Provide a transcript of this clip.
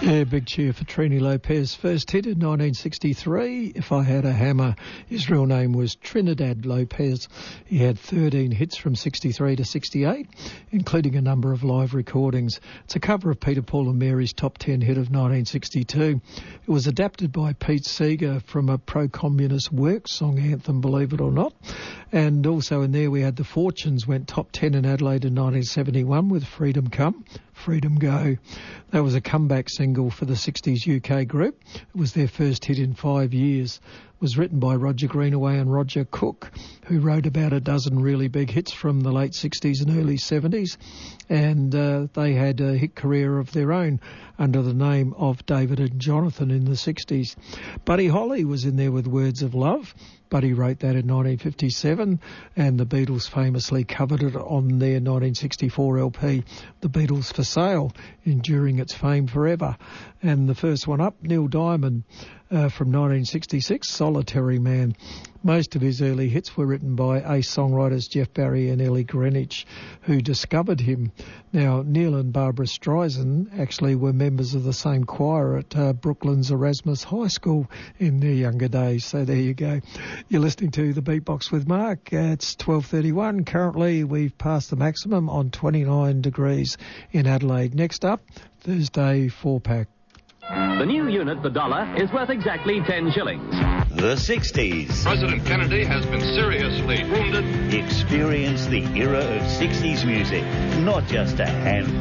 Yeah, big cheer for Trini Lopez. First hit in 1963. If I Had a Hammer. His real name was Trinidad Lopez. He had 13 hits from 63 to 68, including a number of live recordings. It's a cover of Peter, Paul and Mary's top 10 hit of 1962. It was adapted by Pete Seeger from a pro-communist work song anthem, believe it or not. And also in there we had The Fortunes, went top 10 in Adelaide in 1971 with Freedom Come, Freedom Go. That was a comeback single for the 60s UK group. It was their first hit in 5 years. It was written by Roger Greenaway and Roger Cook, who wrote about a dozen really big hits from the late 60s and early 70s. And they had a hit career of their own under the name of David and Jonathan in the 60s. Buddy Holly was in there with Words of Love. Buddy wrote that in 1957, and the Beatles famously covered it on their 1964 LP, The Beatles for Sale, enduring its fame forever. And the first one up, Neil Diamond, from 1966, Solitary Man. Most of his early hits were written by ace songwriters Jeff Barry and Ellie Greenwich, who discovered him. Now, Neil and Barbara Streisand actually were members of the same choir at Brooklyn's Erasmus High School in their younger days. So there you go. You're listening to The Beatbox with Mark. It's 12:31. Currently, we've passed the maximum on 29 degrees in Adelaide. Next up, Thursday 4-pack. The new unit, the dollar, is worth exactly 10 shillings. The 60s. President Kennedy has been seriously wounded. Experience the era of 60s music, not just a handful